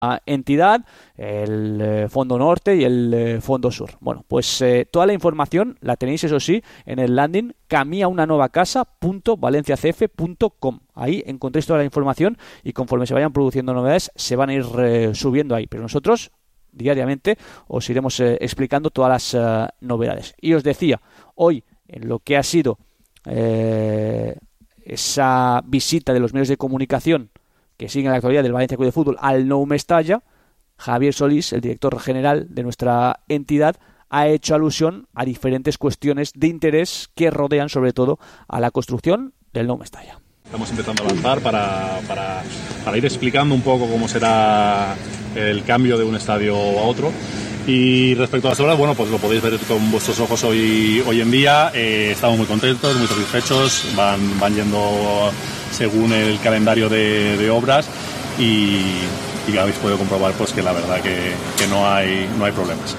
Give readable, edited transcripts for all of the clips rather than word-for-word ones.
entidad, el Fondo Norte y el Fondo Sur. Bueno, pues toda la información la tenéis, eso sí, en el landing camiaunanova.casa.valenciacf.com. Ahí encontréis toda la información y conforme se vayan produciendo novedades se van a ir subiendo ahí. Pero nosotros diariamente os iremos explicando todas las novedades. Y os decía, hoy en lo que ha sido esa visita de los medios de comunicación que siguen la actualidad del Valencia Club de Fútbol al Nou Mestalla, Javier Solís, el director general de nuestra entidad, ha hecho alusión a diferentes cuestiones de interés que rodean sobre todo a la construcción del Nou Mestalla. Estamos empezando a avanzar para ir explicando un poco cómo será el cambio de un estadio a otro. Y respecto a las obras, bueno, pues lo podéis ver con vuestros ojos hoy en día. Estamos muy contentos, muy satisfechos, van yendo según el calendario de obras y habéis podido comprobar pues que la verdad que no hay problemas.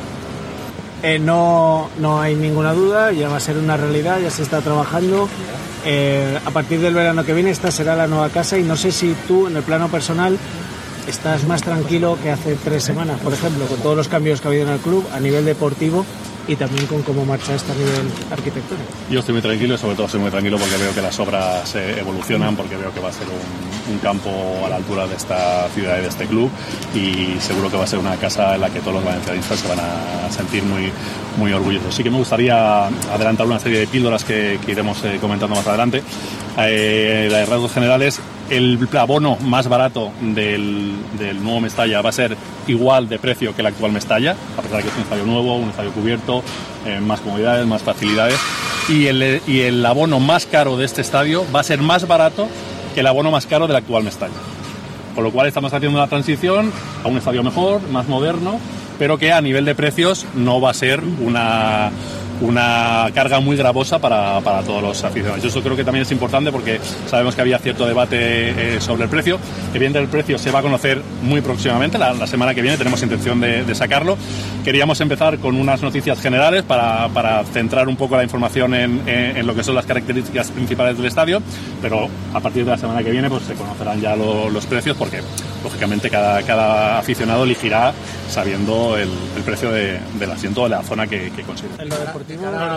No hay ninguna duda, ya va a ser una realidad, ya se está trabajando. A partir del verano que viene esta será la nueva casa y no sé si tú en el plano personal estás más tranquilo que hace 3 semanas, por ejemplo, con todos los cambios que ha habido en el club a nivel deportivo y también con cómo marcha esto a nivel arquitectónico. Yo estoy muy tranquilo y sobre todo estoy muy tranquilo porque veo que las obras evolucionan, porque veo que va a ser un campo a la altura de esta ciudad y de este club y seguro que va a ser una casa en la que todos los valencianistas se van a sentir muy orgullosos. Sí que me gustaría adelantar una serie de píldoras que iremos comentando más adelante. De rasgos generales, el abono más barato del nuevo Mestalla va a ser igual de precio que el actual Mestalla, a pesar de que es un estadio nuevo, un estadio cubierto, más comodidades, más facilidades. Y el abono más caro de este estadio va a ser más barato que el abono más caro del actual Mestalla. Con lo cual estamos haciendo una transición a un estadio mejor, más moderno, pero que a nivel de precios no va a ser una carga muy gravosa para todos los aficionados. Eso creo que también es importante porque sabemos que había cierto debate sobre el precio. Evidentemente el precio se va a conocer muy próximamente, la semana que viene tenemos intención de sacarlo. Queríamos empezar con unas noticias generales para centrar un poco la información en lo que son las características principales del estadio, pero a partir de la semana que viene pues se conocerán ya los precios porque lógicamente cada aficionado elegirá sabiendo el precio del asiento de la zona que considera. La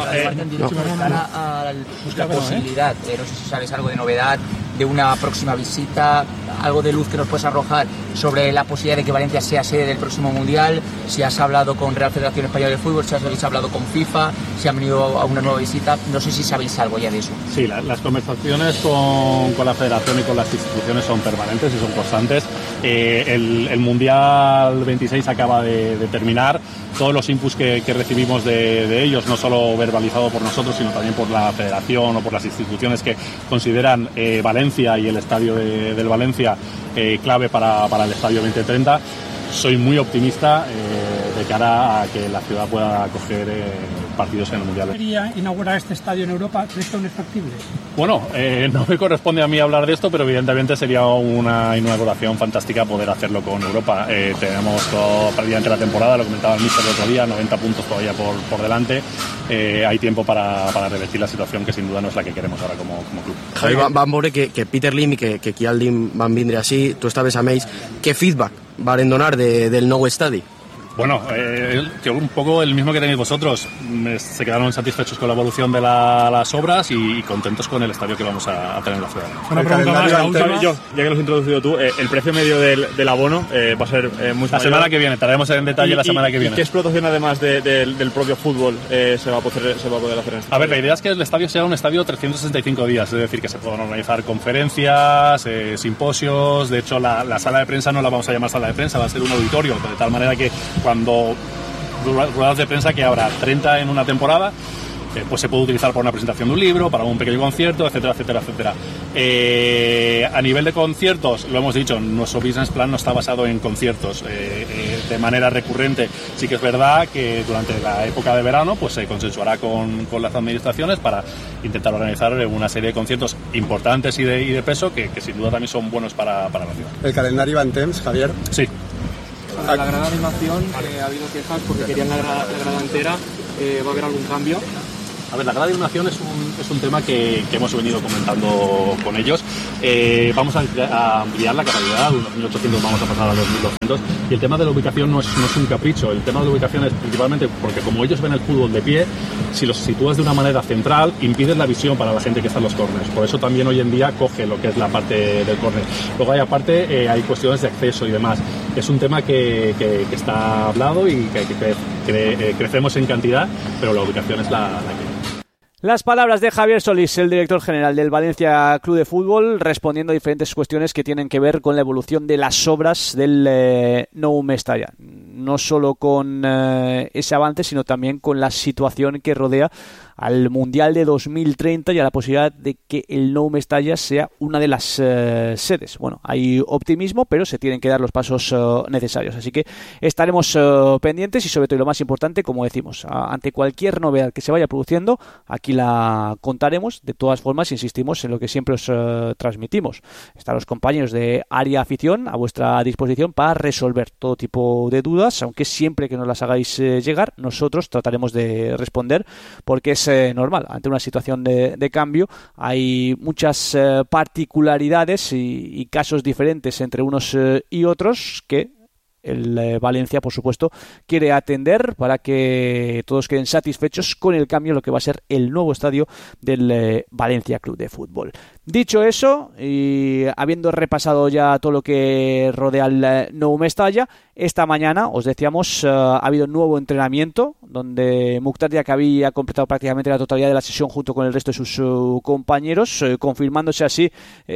posibilidad, no sé si sabes algo de novedad, de una próxima visita, algo de luz que nos puedes arrojar sobre la posibilidad de que Valencia sea sede del próximo Mundial, si has hablado con Real Federación Española de Fútbol, si habéis hablado con FIFA, si han venido a una nueva visita, no sé si sabéis algo ya de eso. Sí, las conversaciones con la Federación y con las instituciones son permanentes y son constantes. El Mundial 26 acaba de terminar. Todos los inputs que recibimos de ellos, no solo verbalizado por nosotros, sino también por la Federación o por las instituciones que consideran Valencia y el estadio del Valencia clave para el estadio 2030. Soy muy optimista de cara a que la ciudad pueda acoger partidos en el Mundial. ¿Quería inaugurar este estadio en Europa? ¿Crees que aún es factible? Bueno, no me corresponde a mí hablar de esto, pero evidentemente sería una inauguración fantástica poder hacerlo con Europa. Tenemos prácticamente la temporada, lo comentaba el míster el otro día, 90 puntos todavía por delante. Hay tiempo para revertir la situación que sin duda no es la que queremos ahora como club. Javi, vam veure que Peter Lim i que aquí al Lim van vindre així, tu estaves amb ells. Què feedback varen donar del nou estadi? Bueno, que un poco el mismo que tenéis vosotros. Se quedaron satisfechos con la evolución de las obras y contentos con el estadio que vamos a tener en la ciudad. Una pregunta más, la última. Ya que lo has introducido tú, el precio medio del abono va a ser muy La semana que viene, traeremos en detalle la semana que viene. ¿Y qué explotación además del propio fútbol se va a poder hacer en este? A ver, la idea es que el estadio sea un estadio 365 días, es decir, que se puedan organizar conferencias, simposios. De hecho, la sala de prensa no la vamos a llamar sala de prensa, va a ser un auditorio, de tal manera que cuando ruedas de prensa que habrá 30 en una temporada, pues se puede utilizar para una presentación de un libro, para un pequeño concierto, etcétera, etcétera, etcétera. A nivel de conciertos, lo hemos dicho, nuestro business plan no está basado en conciertos de manera recurrente. Sí que es verdad que durante la época de verano pues se consensuará con las administraciones para intentar organizar una serie de conciertos importantes y de peso que sin duda también son buenos para la ciudad. ¿El calendario va en temps, Javier? Sí. La grada animación, ha habido quejas porque querían la grada entera. ¿Va a haber algún cambio? A ver, la grada de animación es un tema que hemos venido comentando con ellos. Vamos a ampliar la capacidad, unos 1.800 vamos a pasar a los 1.200, y el tema de la ubicación no es un capricho. El tema de la ubicación es principalmente porque como ellos ven el fútbol de pie, si los sitúas de una manera central, impides la visión para la gente que está en los córners. Por eso también hoy en día coge lo que es la parte del córner. Luego hay cuestiones de acceso y demás. Es un tema que está hablado y que crecemos en cantidad, pero la ubicación es la que... Las palabras de Javier Solís, el director general del Valencia Club de Fútbol, respondiendo a diferentes cuestiones que tienen que ver con la evolución de las obras del Nou Mestalla. No solo con ese avance, sino también con la situación que rodea al Mundial de 2030 y a la posibilidad de que el Nou Mestalla sea una de las sedes. Bueno, hay optimismo, pero se tienen que dar los pasos necesarios. Así que estaremos pendientes y, sobre todo, y lo más importante, como decimos, ante cualquier novedad que se vaya produciendo, aquí la contaremos. De todas formas, insistimos en lo que siempre os transmitimos. Están los compañeros de Área Afición a vuestra disposición para resolver todo tipo de dudas, aunque siempre que nos las hagáis llegar, nosotros trataremos de responder, porque es normal. Ante una situación de cambio hay muchas particularidades y casos diferentes entre unos y otros que el Valencia, por supuesto, quiere atender para que todos queden satisfechos con el cambio, lo que va a ser el nuevo estadio del Valencia Club de Fútbol. Dicho eso, y habiendo repasado ya todo lo que rodea el Nou Mestalla, esta mañana, os decíamos, ha habido un nuevo entrenamiento donde Mukhtar Diakabi ha completado prácticamente la totalidad de la sesión junto con el resto de sus compañeros, confirmándose así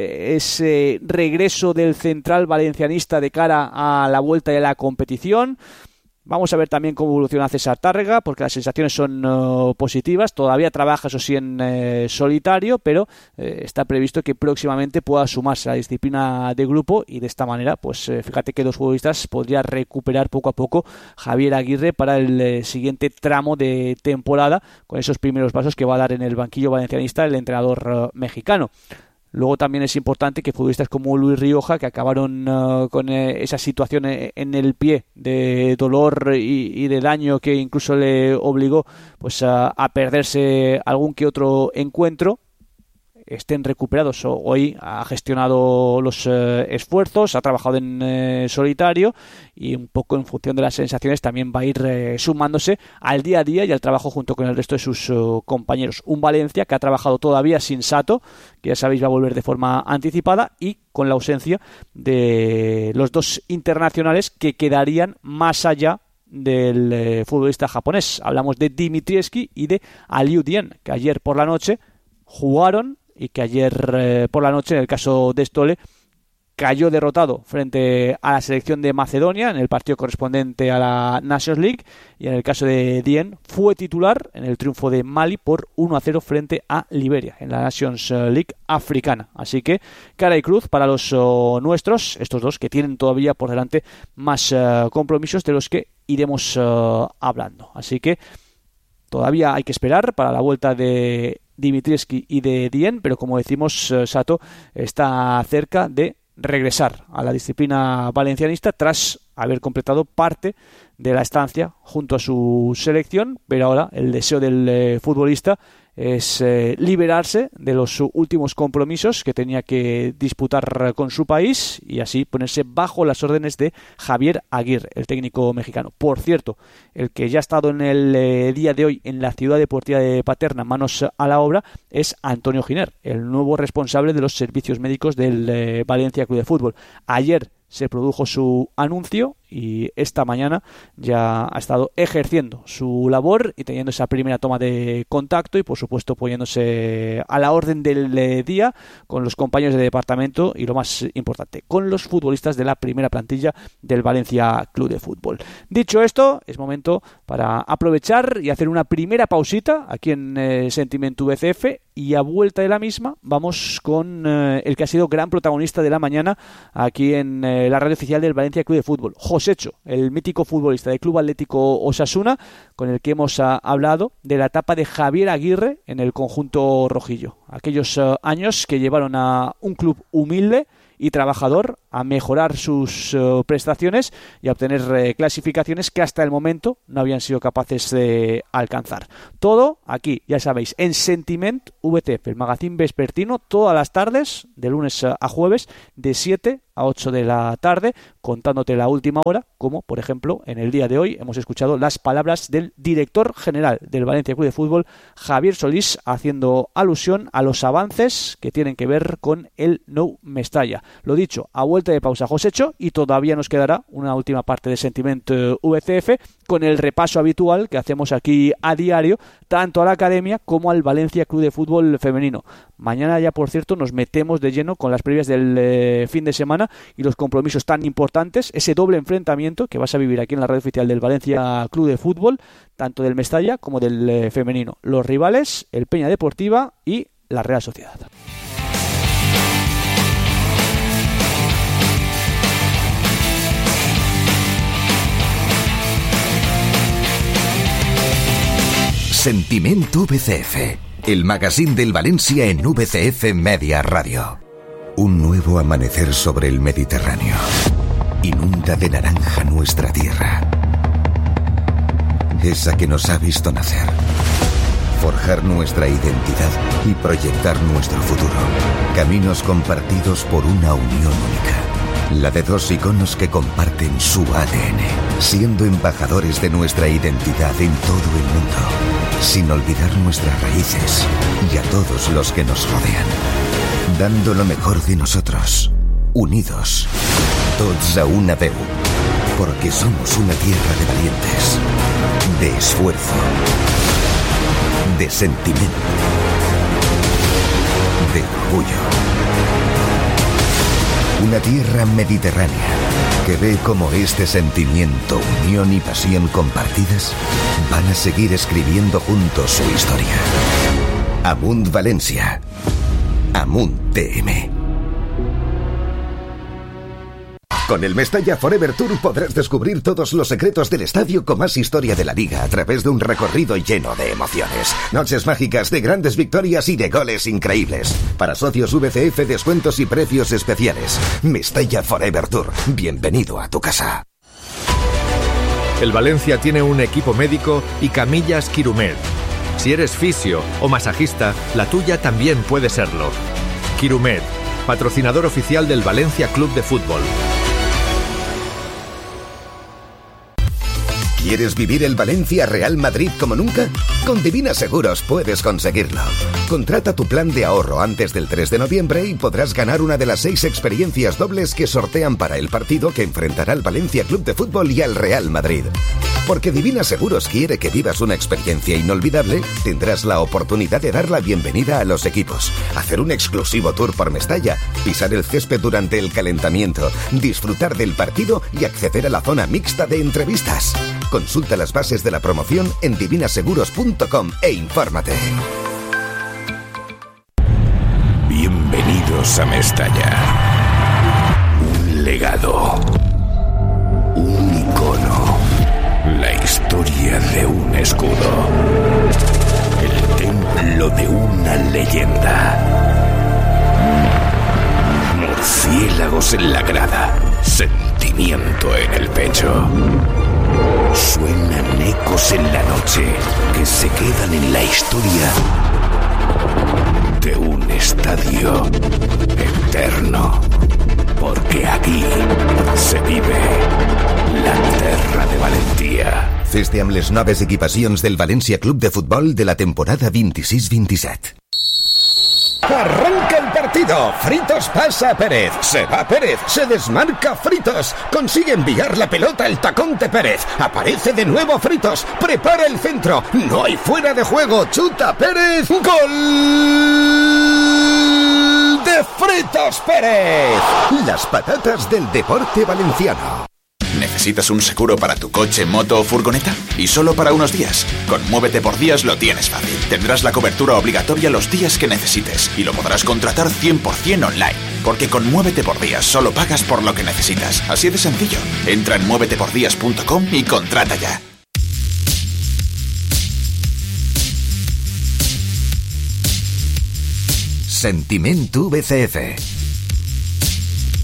ese regreso del central valencianista de cara a la vuelta de la competición. Vamos a ver también cómo evoluciona César Tárrega, porque las sensaciones son positivas. Todavía trabaja, eso sí, en solitario, pero está previsto que próximamente pueda sumarse a la disciplina de grupo, y de esta manera, pues fíjate que dos futbolistas podría recuperar poco a poco Javier Aguirre para el siguiente tramo de temporada, con esos primeros pasos que va a dar en el banquillo valencianista el entrenador mexicano. Luego también es importante que futbolistas como Luis Rioja, que acabaron con esa situación en el pie de dolor y de daño que incluso le obligó pues a perderse algún que otro encuentro, estén recuperados. Hoy ha gestionado los esfuerzos, ha trabajado en solitario, y un poco en función de las sensaciones también va a ir sumándose al día a día y al trabajo junto con el resto de sus compañeros. Un Valencia que ha trabajado todavía sin Sato, que ya sabéis va a volver de forma anticipada, y con la ausencia de los dos internacionales que quedarían más allá del futbolista japonés. Hablamos de Dimitrievski y de Aliou Dieng, que ayer por la noche jugaron y que ayer por la noche, en el caso de Stole, cayó derrotado frente a la selección de Macedonia en el partido correspondiente a la Nations League, y en el caso de Dieng fue titular en el triunfo de Mali por 1-0 frente a Liberia en la Nations League africana. Así que cara y cruz para los nuestros, estos dos que tienen todavía por delante más compromisos de los que iremos hablando. Así que todavía hay que esperar para la vuelta de Dimitrievski y de Dieng, pero como decimos, Sato está cerca de regresar a la disciplina valencianista tras haber completado parte de la estancia junto a su selección, pero ahora el deseo del futbolista es liberarse de los últimos compromisos que tenía que disputar con su país y así ponerse bajo las órdenes de Javier Aguirre, el técnico mexicano. Por cierto, el que ya ha estado en el día de hoy en la ciudad deportiva de Paterna, manos a la obra, es Antonio Giner, el nuevo responsable de los servicios médicos del Valencia Club de Fútbol. Ayer se produjo su anuncio y esta mañana ya ha estado ejerciendo su labor y teniendo esa primera toma de contacto y por supuesto poniéndose a la orden del día con los compañeros de departamento y, lo más importante, con los futbolistas de la primera plantilla del Valencia Club de Fútbol. Dicho esto, es momento para aprovechar y hacer una primera pausita aquí en Sentimiento VCF, y a vuelta de la misma vamos con el que ha sido gran protagonista de la mañana aquí en la radio oficial del Valencia Club de Fútbol, Josecho, el mítico futbolista del Club Atlético Osasuna, con el que hemos hablado de la etapa de Javier Aguirre en el conjunto rojillo. Aquellos años que llevaron a un club humilde y trabajador a mejorar sus prestaciones y a obtener clasificaciones que hasta el momento no habían sido capaces de alcanzar. Todo aquí, ya sabéis, en Sentiment VTF, el magazín vespertino, todas las tardes, de lunes a jueves, de 7 a 8 de la tarde, contándote la última hora, como por ejemplo en el día de hoy hemos escuchado las palabras del director general del Valencia Club de Fútbol, Javier Solís, haciendo alusión a los avances que tienen que ver con el Nou Mestalla. Lo dicho, a vuelta de pausa Josécho, y todavía nos quedará una última parte de Sentiment VCF con el repaso habitual que hacemos aquí a diario, tanto a la academia como al Valencia Club de Fútbol femenino. Mañana ya, por cierto, nos metemos de lleno con las previas del fin de semana y los compromisos tan importantes, ese doble enfrentamiento que vas a vivir aquí en la red oficial del Valencia Club de Fútbol, tanto del Mestalla como del femenino. Los rivales, el Peña Deportiva y la Real Sociedad. Sentiment VCF, el magazín del Valencia en VCF Media Radio. Un nuevo amanecer sobre el Mediterráneo inunda de naranja nuestra tierra, esa que nos ha visto nacer, forjar nuestra identidad y proyectar nuestro futuro. Caminos compartidos por una unión única, la de dos iconos que comparten su ADN, siendo embajadores de nuestra identidad en todo el mundo, sin olvidar nuestras raíces y a todos los que nos rodean, dando lo mejor de nosotros, unidos, tots a una veu, porque somos una tierra de valientes, de esfuerzo, de sentimiento, de orgullo. Una tierra mediterránea que ve cómo este sentimiento, unión y pasión compartidas van a seguir escribiendo juntos su historia. Amunt Valencia. Amunt TM. Con el Mestalla Forever Tour podrás descubrir todos los secretos del estadio con más historia de la liga a través de un recorrido lleno de emociones. Noches mágicas de grandes victorias y de goles increíbles. Para socios VCF, descuentos y precios especiales. Mestalla Forever Tour. Bienvenido a tu casa. El Valencia tiene un equipo médico y camillas Quirumed. Si eres fisio o masajista, la tuya también puede serlo. Quirumed, patrocinador oficial del Valencia Club de Fútbol. ¿Quieres vivir el Valencia Real Madrid como nunca? Con Divina Seguros puedes conseguirlo. Contrata tu plan de ahorro antes del 3 de noviembre y podrás ganar una de las 6 experiencias dobles que sortean para el partido que enfrentará al Valencia Club de Fútbol y al Real Madrid. Porque Divina Seguros quiere que vivas una experiencia inolvidable, tendrás la oportunidad de dar la bienvenida a los equipos, hacer un exclusivo tour por Mestalla, pisar el césped durante el calentamiento, disfrutar del partido y acceder a la zona mixta de entrevistas. Consulta las bases de la promoción en divinaseguros.com e infórmate. Bienvenidos a Mestalla. Un legado. Un icono. La historia de un escudo. El templo de una leyenda. Murciélagos en la grada. Sentimiento en el pecho. Suenan ecos en la noche que se quedan en la historia de un estadio eterno. Porque aquí se vive la terra de Valentia. Fes-te amb les noves equipacions del Valencia Club de Fútbol de la temporada 26-27. Arranca el partido. Fritos pasa a Pérez. Se va Pérez. Se desmarca Fritos. Consigue enviar la pelota al tacón de Pérez. Aparece de nuevo Fritos. Prepara el centro. No hay fuera de juego. Chuta Pérez. ¡Gol de Fritos Pérez! Las patatas del deporte valenciano. ¿Necesitas un seguro para tu coche, moto o furgoneta? Y solo para unos días. Con Muévete por Días lo tienes fácil. Tendrás la cobertura obligatoria los días que necesites y lo podrás contratar 100% online. Porque con Muévete por Días solo pagas por lo que necesitas. Así de sencillo. Entra en muévetepordías.com y contrata ya. Sentiment VCF.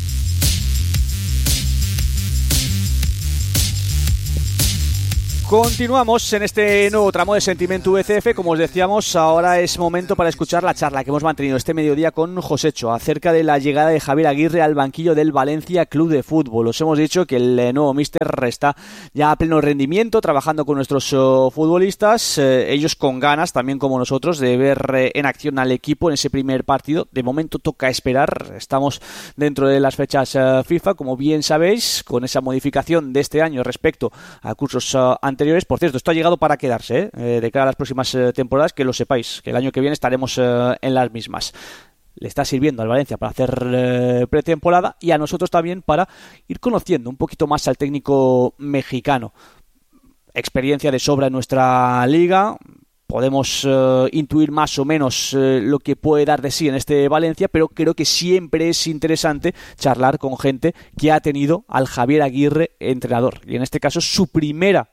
Continuamos en este nuevo tramo de Sentimiento VCF. Como os decíamos, ahora es momento para escuchar la charla que hemos mantenido este mediodía con Josécho acerca de la llegada de Javier Aguirre al banquillo del Valencia Club de Fútbol. Os hemos dicho que el nuevo míster está ya a pleno rendimiento, trabajando con nuestros futbolistas, ellos con ganas, también como nosotros, de ver en acción al equipo en ese primer partido. De momento toca esperar, estamos dentro de las fechas FIFA, como bien sabéis, con esa modificación de este año respecto a cursos anteriores. Por cierto, esto ha llegado para quedarse, de cara a las próximas temporadas, que lo sepáis, que el año que viene estaremos en las mismas. Le está sirviendo al Valencia para hacer pretemporada y a nosotros también para ir conociendo un poquito más al técnico mexicano. Experiencia de sobra en nuestra liga. Podemos intuir más o menos lo que puede dar de sí en este Valencia, pero creo que siempre es interesante charlar con gente que ha tenido al Javier Aguirre entrenador. Y en este caso su primera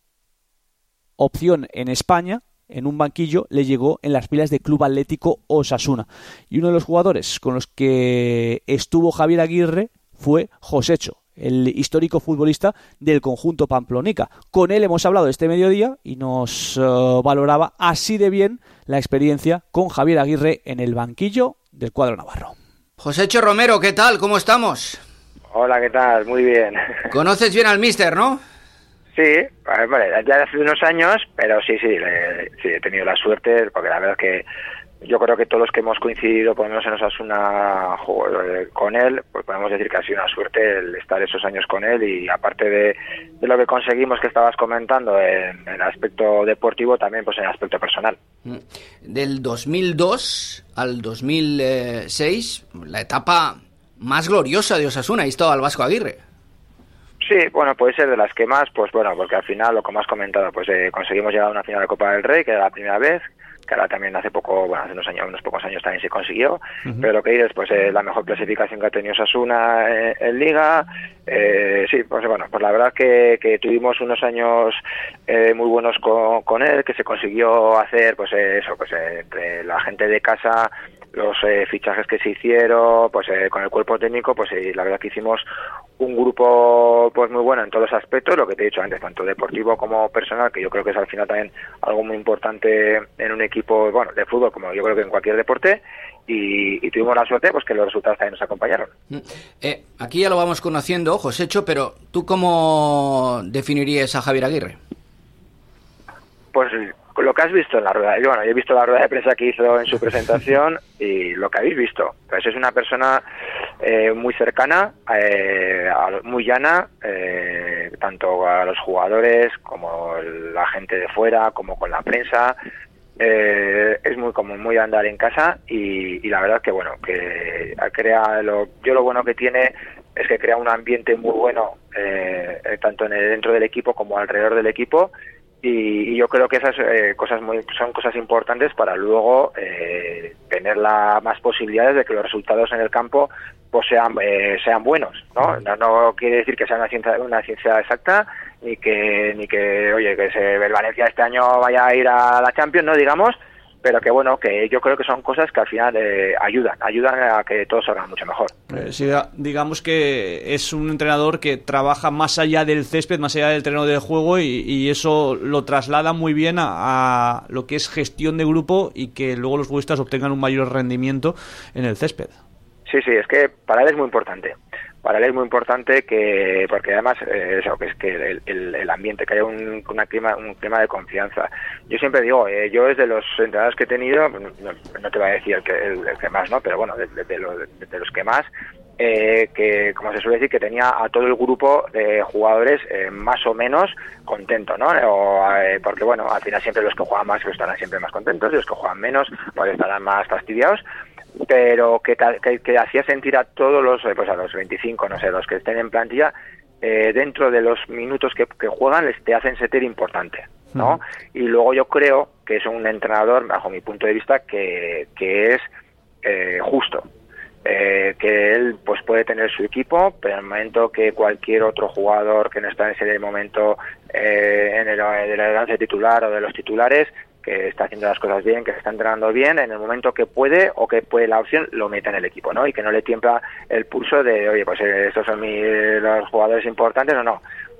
opción en España, en un banquillo, le llegó en las filas de Club Atlético Osasuna. Y uno de los jugadores con los que estuvo Javier Aguirre fue Josécho, el histórico futbolista del conjunto pamplonica. Con él hemos hablado este mediodía y nos valoraba así de bien la experiencia con Javier Aguirre en el banquillo del cuadro navarro. Josécho Romero, ¿qué tal? ¿Cómo estamos? Hola, ¿qué tal? Muy bien. ¿Conoces bien al míster, no? Sí, vale, ya hace unos años, pero sí, he tenido la suerte, porque la verdad es que yo creo que todos los que hemos coincidido, por lo menos en Osasuna, con él, pues podemos decir que ha sido una suerte el estar esos años con él, y aparte de lo que conseguimos que estabas comentando en el aspecto deportivo, también pues en el aspecto personal. Del 2002 al 2006, la etapa más gloriosa de Osasuna, ahí estaba el Vasco Aguirre. Sí, bueno, puede ser de las que más, pues bueno, porque al final, lo como has comentado, pues conseguimos llegar a una final de Copa del Rey, que era la primera vez, que ahora también hace unos pocos años también se consiguió, pero lo que dices, pues la mejor clasificación que ha tenido Osasuna en Liga. Sí, pues bueno, pues la verdad que tuvimos unos años muy buenos con él, que se consiguió hacer, pues eso, pues entre la gente de casa, los fichajes que se hicieron, pues con el cuerpo técnico, pues la verdad que hicimos un grupo pues muy bueno en todos los aspectos, lo que te he dicho antes, tanto deportivo como personal, que yo creo que es al final también algo muy importante en un equipo, bueno, de fútbol, como yo creo que en cualquier deporte, y tuvimos la suerte pues que los resultados también nos acompañaron. Aquí ya lo vamos conociendo, Josécho, pero ¿tú cómo definirías a Javier Aguirre? Pues lo que has visto en la rueda, bueno, yo he visto la rueda de prensa que hizo en su presentación y lo que habéis visto, pues es una persona muy cercana, muy llana, tanto a los jugadores como la gente de fuera, como con la prensa. Es muy a andar en casa y la verdad que bueno, que lo bueno que tiene es que crea un ambiente muy bueno, tanto dentro del equipo como alrededor del equipo. Y yo creo que esas son cosas importantes para luego tener más posibilidades de que los resultados en el campo pues sean buenos, ¿no? No quiere decir que sea una ciencia exacta, ni que oye, que el Valencia este año vaya a ir a la Champions, no digamos, pero que bueno, que yo creo que son cosas que al final ayudan a que todo salga mucho mejor. Sí, digamos que es un entrenador que trabaja más allá del césped, más allá del terreno de juego, y eso lo traslada muy bien a lo que es gestión de grupo y que luego los futbolistas obtengan un mayor rendimiento en el césped. Sí, es que para él es muy importante. Para él es muy importante porque además eso, que es que el ambiente, que haya un clima de confianza. Yo siempre digo, yo desde los entrenadores que he tenido, no te voy a decir el que más, ¿no? Pero bueno, de los que más, que como se suele decir, que tenía a todo el grupo de jugadores más o menos contentos, ¿no? Porque bueno, al final siempre los que juegan más pues estarán siempre más contentos, y los que juegan menos pues estarán más fastidiados, pero que hacía sentir a todos los, pues a los 25, no sé, los que estén en plantilla, dentro de los minutos que juegan, les te hacen sentir importante, ¿no? Y luego yo creo que es un entrenador, bajo mi punto de vista, que es justo. Que él pues puede tener su equipo, pero en el momento que cualquier otro jugador que no está en ese momento en el 11 titular o de los titulares, que está haciendo las cosas bien, que se está entrenando bien, en el momento que puede o que puede la opción, lo mete en el equipo, ¿no? Y que no le tiembla el pulso de, oye, pues estos son los jugadores importantes o no.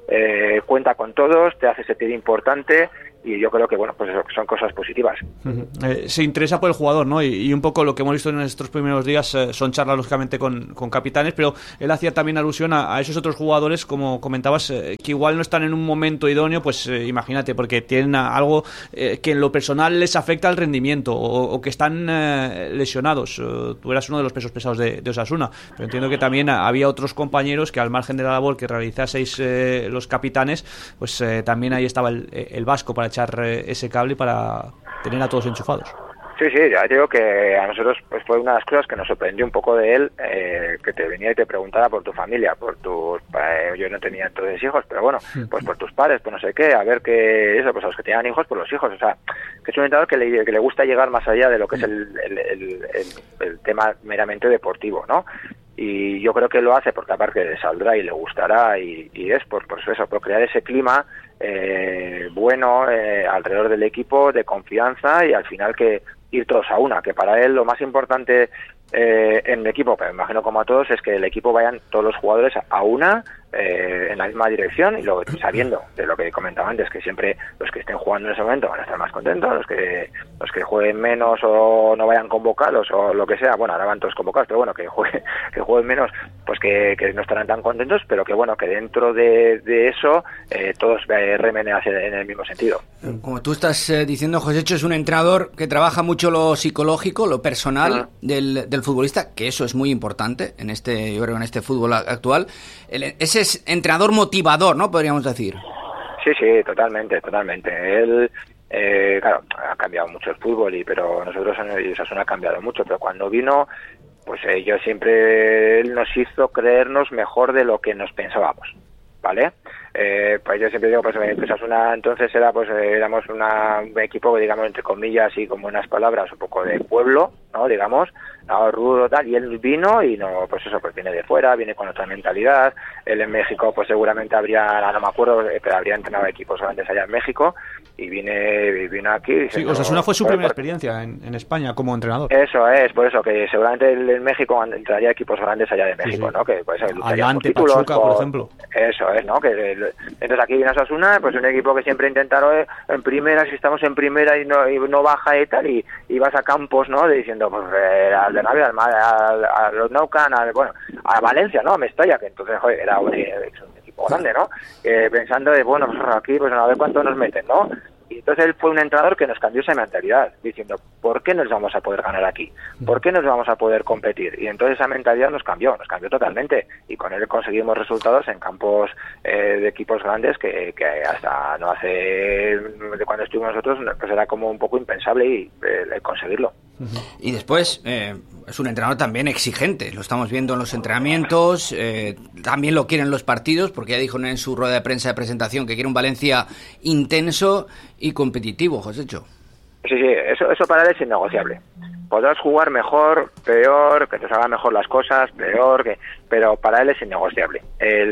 cuenta con todos, te hace sentir importante, y yo creo que bueno, pues eso, que son cosas positivas. Se interesa por el jugador, ¿no? Y un poco lo que hemos visto en estos primeros días son charlas lógicamente con capitanes, pero él hacía también alusión a esos otros jugadores, como comentabas, que igual no están en un momento idóneo, pues imagínate, porque tienen algo que en lo personal les afecta al rendimiento, o que están lesionados. Tú eras uno de los pesos pesados de Osasuna, pero entiendo que también había otros compañeros que, al margen de la labor que realizaseis los capitanes, pues también ahí estaba el vasco para echar ese cable y para tener a todos enchufados. Sí, ya digo que a nosotros pues fue una de las cosas que nos sorprendió un poco de él, que te venía y te preguntara por tu familia, yo no tenía entonces hijos, pero bueno, pues por tus padres, pues no sé qué, a ver qué, eso, pues a los que tenían hijos, por los hijos, o sea, que es un entrenador que le gusta llegar más allá de lo que es el tema meramente deportivo, ¿no? Y yo creo que lo hace porque aparte le saldrá y le gustará, y es por eso, por crear ese clima bueno alrededor del equipo, de confianza, y al final que ir todos a una, que para él lo más importante en el equipo, pero me imagino como a todos, es que el equipo vayan todos los jugadores a una, en la misma dirección, y luego sabiendo de lo que comentaba antes, que siempre los que estén jugando en ese momento van a estar más contentos, los que jueguen menos o no vayan convocados o lo que sea, bueno, ahora van todos convocados, pero bueno, que jueguen menos, pues que no estarán tan contentos, pero que bueno, que dentro de eso todos remen en el mismo sentido. Como tú estás diciendo, Josécho, es un entrenador que trabaja mucho lo psicológico, lo personal del futbolista, que eso es muy importante yo creo, en este fútbol actual. Ese es entrenador motivador, ¿no? Podríamos decir. Sí, totalmente. Él, claro, ha cambiado mucho el fútbol, pero nosotros en Osasuna ha cambiado mucho, pero cuando vino, pues él nos hizo creernos mejor de lo que nos pensábamos, ¿vale? Pues yo siempre digo, pues Osasuna entonces éramos un equipo, digamos, entre comillas y con buenas palabras, un poco de pueblo, ¿no? Digamos, rudo, tal, y él vino y no, pues eso, pues viene de fuera, viene con otra mentalidad. Él en México pues seguramente no me acuerdo, pero habría entrenado equipos grandes allá en México, y vino aquí. Sí, Osasuna fue su primera experiencia en España como entrenador. Eso es, por eso que seguramente él en México entraría equipos grandes allá de México, sí. ¿No? Que pues Adelante, Pachuca, por ejemplo. Eso es, ¿no? Entonces aquí viene Osasuna, pues un equipo que siempre intentaron en primera, si estamos en primera y no baja y tal, y vas a campos, ¿no? Diciendo, pues al de Navia, a los Naucan, a Valencia, ¿no? A Mestalla, que entonces, joder, era un equipo grande, ¿no? Pensando de, bueno, pues aquí, pues a ver cuánto nos meten, ¿no? Y entonces él fue un entrenador que nos cambió esa mentalidad, diciendo, ¿por qué nos vamos a poder ganar aquí? ¿Por qué nos vamos a poder competir? Y entonces esa mentalidad nos cambió totalmente, y con él conseguimos resultados en campos de equipos grandes que hasta no hace, de cuando estuvimos nosotros, pues era como un poco impensable conseguirlo. Y después es un entrenador también exigente, lo estamos viendo en los entrenamientos, también lo quieren los partidos, porque ya dijo en su rueda de prensa de presentación que quiere un Valencia intenso y competitivo, Josécho. Sí, eso para él es innegociable. Podrás jugar mejor, peor, que te salgan mejor las cosas, peor, pero para él es innegociable.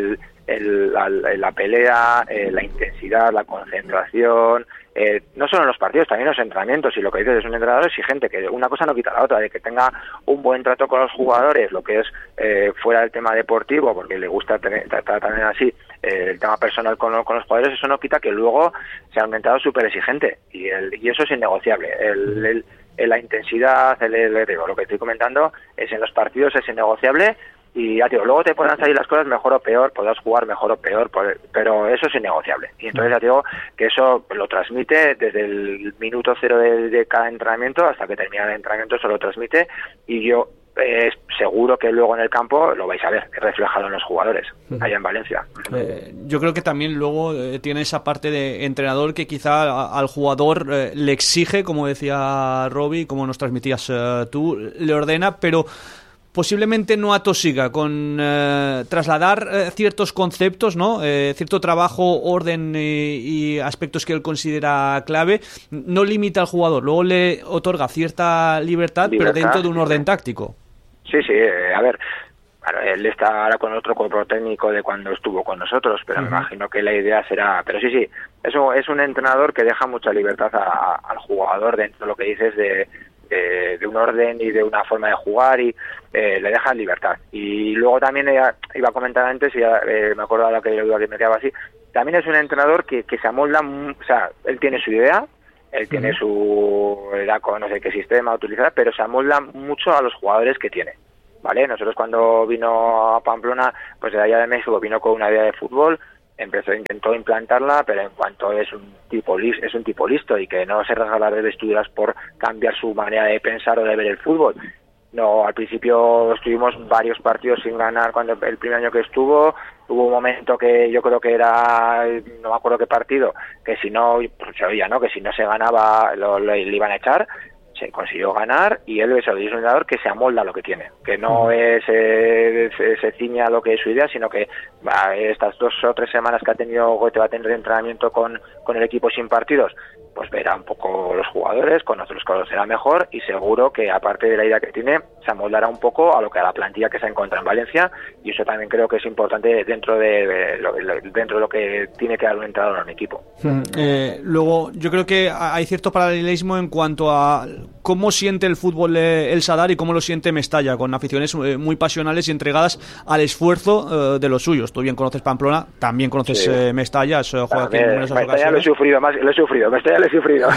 La pelea, la intensidad, la concentración, no solo en los partidos, también en los entrenamientos, y lo que dices es un entrenador exigente, que una cosa no quita la otra, de que tenga un buen trato con los jugadores, lo que es fuera del tema deportivo, porque le gusta tratar también así el tema personal con los jugadores, eso no quita que luego sea un entrenador súper exigente, y eso es innegociable. La intensidad, lo que estoy comentando, es en los partidos es innegociable. Y ya digo, luego te podrán salir las cosas mejor o peor, podrás jugar mejor o peor, pero eso es innegociable. Y entonces ya digo que eso lo transmite desde el minuto cero de cada entrenamiento hasta que termina el entrenamiento, eso lo transmite, y yo seguro que luego en el campo lo vais a ver reflejado en los jugadores, allá en Valencia. Yo creo que también luego tiene esa parte de entrenador que quizá al jugador le exige, como decía Robbie, como nos transmitías tú, le ordena, pero posiblemente no atosiga con trasladar ciertos conceptos, ¿no? Cierto trabajo, orden y aspectos que él considera clave, no limita al jugador, luego le otorga cierta libertad, pero dentro de un orden táctico. Sí, a ver, claro, él está ahora con otro cuerpo técnico de cuando estuvo con nosotros, pero me imagino que la idea será, pero sí, eso es un entrenador que deja mucha libertad al jugador dentro de lo que dices de un orden y de una forma de jugar, y le dejan libertad. Y luego también iba a comentar antes, y me acuerdo ahora que me quedaba así, también es un entrenador que se amolda, o sea, él tiene su idea, él tiene su edad con no sé qué sistema utilizar, pero se amolda mucho a los jugadores que tiene, ¿vale? Nosotros cuando vino a Pamplona, pues de allá de México, vino con una idea de fútbol, intentó implantarla, pero en cuanto es un tipo listo y que no se rasga las vestiduras por cambiar su manera de pensar o de ver el fútbol. No, al principio estuvimos varios partidos sin ganar. Cuando el primer año que hubo un momento que yo creo que era, no me acuerdo qué partido, que si no, pues se oía, ¿no?, que si no se ganaba le iban a echar. Se consiguió ganar y él es un entrenador que se amolda a lo que tiene, que no se ciña a lo que es su idea, sino que estas 2 o 3 semanas que va a tener de entrenamiento con el equipo sin partidos, pues verá un poco los jugadores, conocerá mejor y seguro que aparte de la idea que tiene, se amoldará un poco a la plantilla que se encuentra en Valencia, y eso también creo que es importante dentro de lo que tiene que dar un entrenador en un equipo. Luego, yo creo que hay cierto paralelismo en cuanto a cómo siente el fútbol el Sadar y cómo lo siente Mestalla, con aficiones muy pasionales y entregadas al esfuerzo de los suyos. Tú bien conoces Pamplona, también conoces Mestalla, has jugado aquí en numerosas ocasiones. Mestalla lo he sufrido.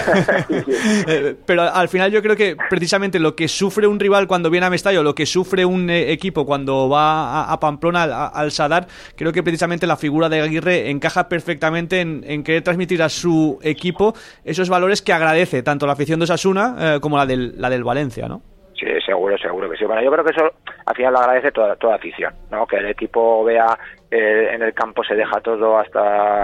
Pero al final yo creo que precisamente lo que sufre un rival cuando viene a Mestalla, o lo que sufre un equipo cuando va a Pamplona, al Sadar, creo que precisamente la figura de Aguirre encaja perfectamente en querer transmitir a su equipo esos valores que agradece tanto la afición de Osasuna como la del Valencia, ¿no? Sí, seguro que sí. Bueno, yo creo que eso al final lo agradece toda afición, ¿no? Que el equipo vea en el campo se deja todo hasta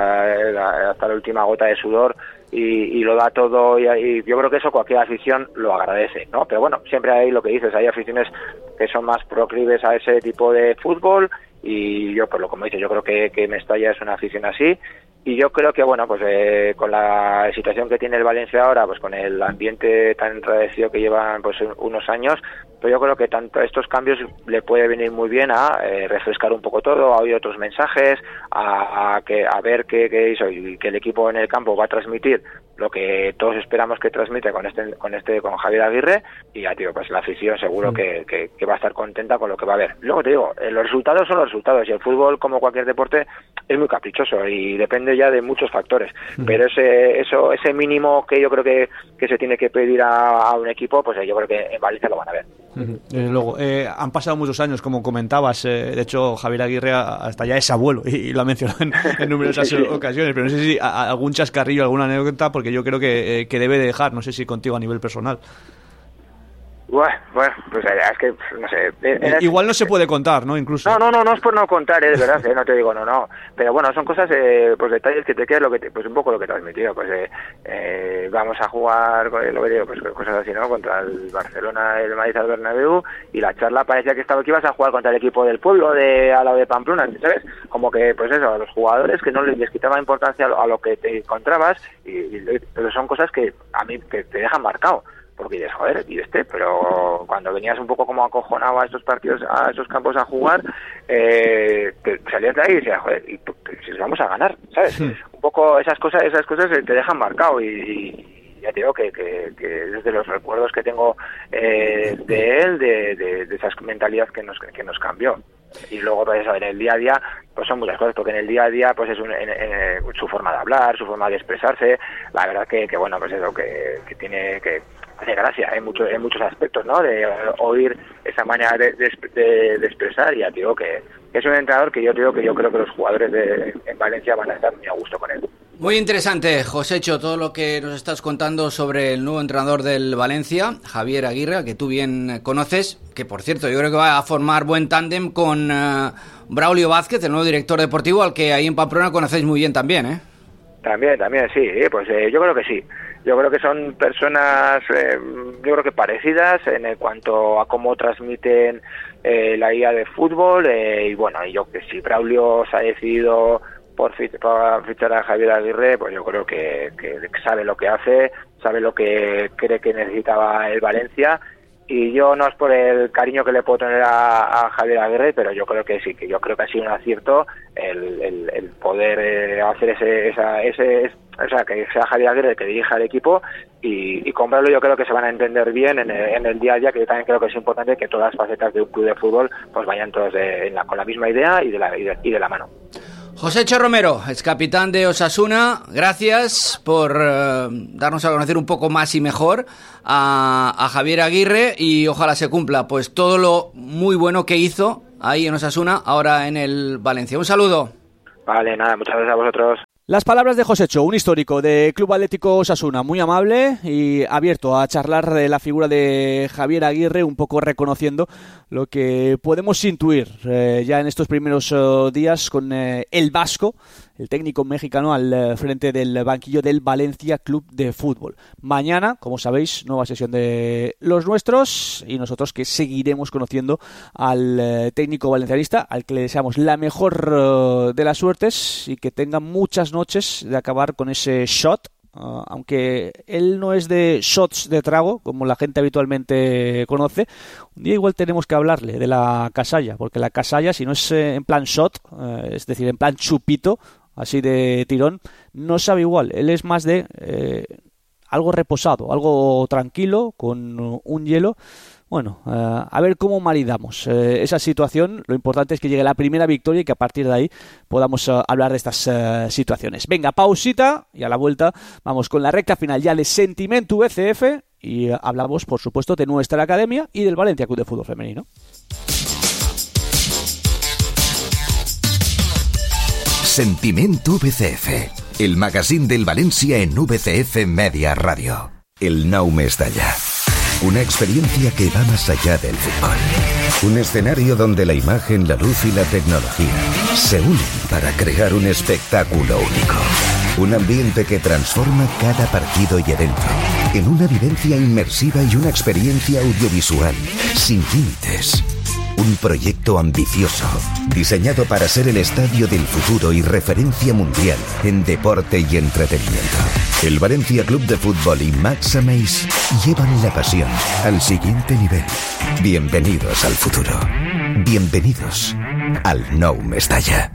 la última gota de sudor y lo da todo, y yo creo que eso cualquier afición lo agradece, ¿no? Pero bueno, siempre hay lo que dices, hay aficiones que son más proclives a ese tipo de fútbol, y yo, pues como dices, yo creo que Mestalla es una afición así. Y yo creo que, bueno, pues con la situación que tiene el Valencia ahora, pues con el ambiente tan enradecido que llevan pues unos años, pues yo creo que tanto estos cambios le puede venir muy bien a refrescar un poco todo, a oír otros mensajes, a ver qué hizo, y que el equipo en el campo va a transmitir lo que todos esperamos que transmite con Javier Aguirre, y ya, tío, pues la afición seguro que va a estar contenta con lo que va a ver. Luego te digo, los resultados son los resultados, y el fútbol, como cualquier deporte, es muy caprichoso y depende ya de muchos factores, pero ese mínimo que yo creo que se tiene que pedir a un equipo, pues yo creo que en Valencia lo van a ver. Luego, han pasado muchos años, como comentabas, de hecho Javier Aguirre hasta ya es abuelo y lo ha mencionado en numerosas ocasiones, pero no sé si algún chascarrillo, alguna anécdota, porque yo creo que debe de dejar, no sé si contigo a nivel personal. Bueno, pues es que, no sé... Igual no se puede contar, ¿no? Incluso. No es por no contar, de verdad, no te digo, no. Pero bueno, son cosas, pues detalles que te quedan, pues un poco lo que te has metido, pues vamos a jugar, lo que digo, pues cosas así, ¿no? Contra el Barcelona, el Madrid al Bernabéu, y la charla parecía que ibas a jugar contra el equipo del pueblo, al lado de Pamplona, ¿sabes? Como que, pues eso, a los jugadores que no les quitaba importancia a lo que te encontrabas, pero son cosas que a mí que te dejan marcado. Porque dices, joder, pero cuando venías un poco como acojonado a estos partidos, a estos campos a jugar, salías de ahí y decías, joder, si vamos a ganar, ¿sabes? Un poco esas cosas te dejan marcado, y ya te digo que es de los recuerdos que tengo de él, de esa mentalidad que nos cambió. Y luego, pues eso, en el día a día, pues son muchas cosas, porque en el día a día, pues es su forma de hablar, su forma de expresarse, la verdad que bueno, pues eso, que tiene que hace gracia en muchos aspectos, ¿no? De oír esa manera de expresar, y ya digo que es un entrenador que yo creo que los jugadores en Valencia van a estar muy a gusto con él. Muy interesante, Josécho, todo lo que nos estás contando sobre el nuevo entrenador del Valencia, Javier Aguirre, que tú bien conoces, que por cierto yo creo que va a formar buen tándem con Braulio Vázquez, el nuevo director deportivo, al que ahí en Pamplona conocéis muy bien también, ¿eh? También, sí, pues yo creo que sí. Yo creo que son personas, yo creo que parecidas en cuanto a cómo transmiten la idea de fútbol, y bueno, y yo que si Braulio se ha decidido por fichar a Javier Aguirre, pues yo creo que sabe lo que hace, sabe lo que cree que necesitaba el Valencia, y yo no es por el cariño que le puedo tener a Javier Aguirre, pero yo creo que sí, que yo creo que ha sido un acierto el poder hacer o sea, que sea Javier Aguirre el que dirija el equipo, y comprarlo. Yo creo que se van a entender bien en el día a día, que yo también creo que es importante que todas las facetas de un club de fútbol pues vayan todos con la misma idea y de la mano. Josécho Romero, ex capitán de Osasuna, gracias por darnos a conocer un poco más y mejor a Javier Aguirre, y ojalá se cumpla pues todo lo muy bueno que hizo ahí en Osasuna, ahora en el Valencia. Un saludo. Vale, nada, muchas gracias a vosotros. Las palabras de Josécho, un histórico de Club Atlético Osasuna, muy amable y abierto a charlar de la figura de Javier Aguirre, un poco reconociendo lo que podemos intuir ya en estos primeros días con el vasco, el técnico mexicano al frente del banquillo del Valencia Club de Fútbol. Mañana, como sabéis, nueva sesión de los nuestros y nosotros que seguiremos conociendo al técnico valencianista, al que le deseamos la mejor de las suertes y que tenga muchas noches de acabar con ese shot, aunque él no es de shots de trago, como la gente habitualmente conoce. Un día igual tenemos que hablarle de la casalla, porque la casalla, si no es en plan shot, es decir, en plan chupito, así de tirón, no sabe igual. Él es más de algo reposado, algo tranquilo, con un hielo. Bueno, a ver cómo maridamos esa situación. Lo importante es que llegue la primera victoria y que a partir de ahí podamos hablar de estas situaciones. Venga, pausita y a la vuelta vamos con la recta final ya de Sentimiento VCF y hablamos, por supuesto, de nuestra academia y del Valencia Club de Fútbol Femenino. Sentimiento VCF, el magazine del Valencia en VCF Media Radio. El Nou Mestalla. Una experiencia que va más allá del fútbol. Un escenario donde la imagen, la luz y la tecnología se unen para crear un espectáculo único. Un ambiente que transforma cada partido y evento en una vivencia inmersiva y una experiencia audiovisual sin límites. Un proyecto ambicioso, diseñado para ser el estadio del futuro y referencia mundial en deporte y entretenimiento. El Valencia Club de Fútbol y Max Ameis llevan la pasión al siguiente nivel. Bienvenidos al futuro. Bienvenidos al Nou Mestalla.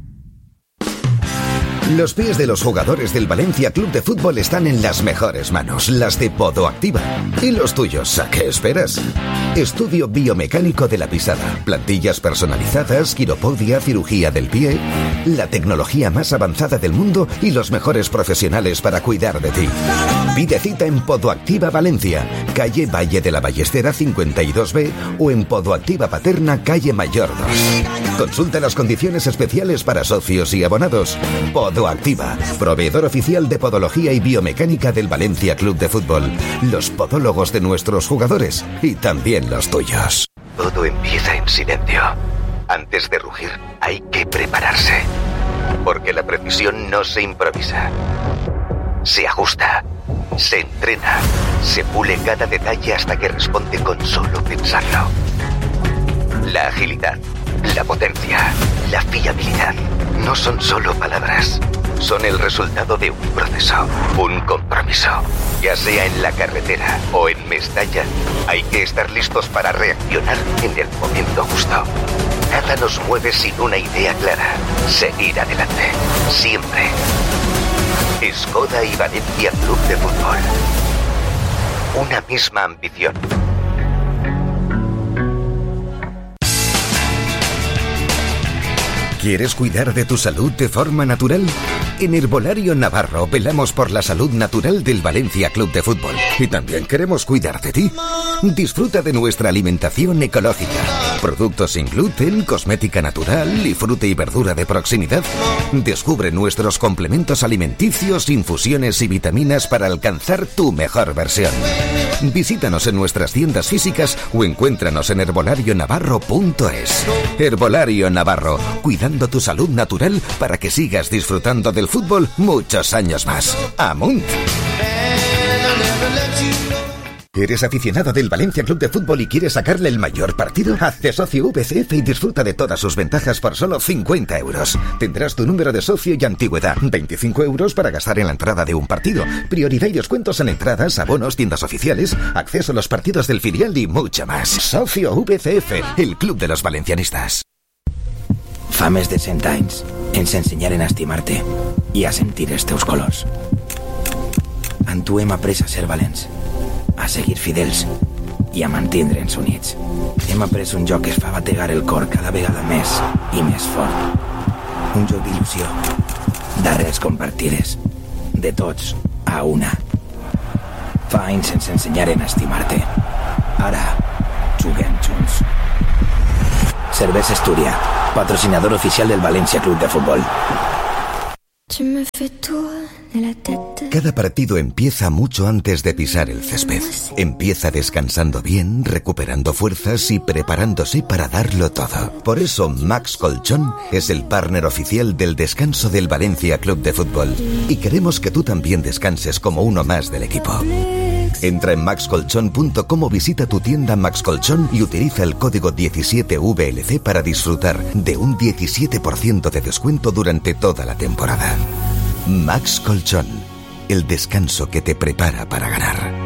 Los pies de los jugadores del Valencia Club de Fútbol están en las mejores manos, las de Podoactiva. ¿Y los tuyos? ¿A qué esperas? Estudio biomecánico de la pisada, plantillas personalizadas, quiropodia, cirugía del pie, la tecnología más avanzada del mundo y los mejores profesionales para cuidar de ti. Pide cita en Podoactiva Valencia, calle Valle de la Ballestera 52B o en Podoactiva Paterna, calle Mayor 2. Consulta las condiciones especiales para socios y abonados. Podoactiva, proveedor oficial de podología y biomecánica del Valencia Club de Fútbol. Los podólogos de nuestros jugadores y también los tuyos. Todo empieza en silencio. Antes de rugir, hay que prepararse. Porque la precisión no se improvisa. Se ajusta, se entrena, se pule cada detalle hasta que responde con solo pensarlo. La agilidad, la potencia, la fiabilidad no son solo palabras. Son el resultado de un proceso, un compromiso. Ya sea en la carretera o en Mestalla, hay que estar listos para reaccionar en el momento justo. Nada nos mueve sin una idea clara. Seguir adelante, siempre. Skoda y Valencia Club de Fútbol. Una misma ambición. ¿Quieres cuidar de tu salud de forma natural? En Herbolario Navarro velamos por la salud natural del Valencia Club de Fútbol y también queremos cuidar de ti. Disfruta de nuestra alimentación ecológica, productos sin gluten, cosmética natural y fruta y verdura de proximidad. Descubre nuestros complementos alimenticios, infusiones y vitaminas para alcanzar tu mejor versión. Visítanos en nuestras tiendas físicas o encuéntranos en herbolarionavarro.es. Herbolario Navarro, cuidando tu salud natural para que sigas disfrutando del fútbol muchos años más. ¡Amunt! ¿Eres aficionado del Valencia Club de Fútbol y quieres sacarle el mayor partido? Hazte socio VCF y disfruta de todas sus ventajas por solo 50 euros. Tendrás tu número de socio y antigüedad. 25 euros para gastar en la entrada de un partido. Prioridad y descuentos en entradas, abonos, tiendas oficiales, acceso a los partidos del filial y mucho más. Socio VCF, el club de los valencianistas. Fa més de 100 anys ens ensenyaren a estimar-te i a sentir els teus colors. En tu hem après a ser valents, a seguir fidels i a mantindre'ns units. Hem après un joc que es fa bategar el cor cada vegada més i més fort. Un joc d'il·lusió. D'arrels compartides. De tots a una. Fa anys ens ensenyaren a estimar-te. Ara, juguem junts. Cervesa Astúria, patrocinador oficial del Valencia Club de Fútbol. Cada partido empieza mucho antes de pisar el césped. Empieza descansando bien, recuperando fuerzas y preparándose para darlo todo. Por eso Max Colchón es el partner oficial del descanso del Valencia Club de Fútbol. Y queremos que tú también descanses como uno más del equipo. Entra en maxcolchón.com o visita tu tienda Max Colchón y utiliza el código 17VLC para disfrutar de un 17% de descuento durante toda la temporada. Max Colchón, el descanso que te prepara para ganar.